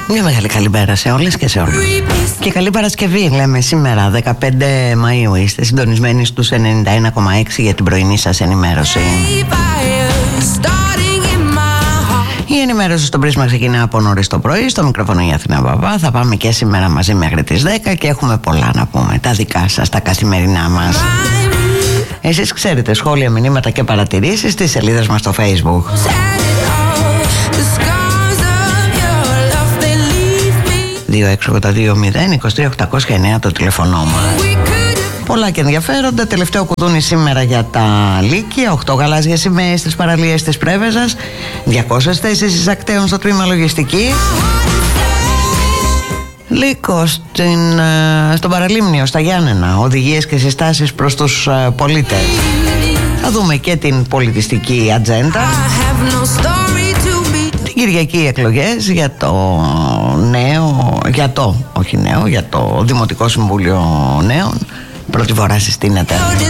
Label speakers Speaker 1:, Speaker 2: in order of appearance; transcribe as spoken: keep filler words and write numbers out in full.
Speaker 1: Μια μεγάλη καλημέρα σε όλες και σε όλους. Και καλή Παρασκευή λέμε σήμερα, δεκαπέντε Μαΐου. Είστε συντονισμένοι στους ενενήντα ένα κόμμα έξι για την πρωινή σας ενημέρωση. Η ενημέρωση στο Πρίσμα ξεκινά από νωρίς το πρωί. Στο μικρόφωνο η Αθηνά Βαβά. Θα πάμε και σήμερα μαζί μέχρι τις δέκα και έχουμε πολλά να πούμε. Τα δικά σας, τα καθημερινά μας. Εσείς ξέρετε, σχόλια, μηνύματα και παρατηρήσεις στις σελίδες μας στο Facebook. δύο έξι οκτώ δύο μηδέν είκοσι τρία οκτακόσια εννέα το τηλεφωνό μας. Πολλά και ενδιαφέροντα. Τελευταίο κουδούνι σήμερα για τα Λύκεια. οκτώ γαλάζιες σημαίες στις παραλίες της Πρέβεζας. διακόσιες θέσεις εισακτέων στο τμήμα λογιστική. Λύκο στην, στον Παραλίμνιο, στα Γιάννενα. Οδηγίες και συστάσεις προς τους πολίτες. Θα δούμε και την πολιτιστική ατζέντα. Την Κυριακή εκλογές για το νέο, για το, όχι νέο, για το Δημοτικό Συμβούλιο Νέων. Πρώτη φορά συστήνεται.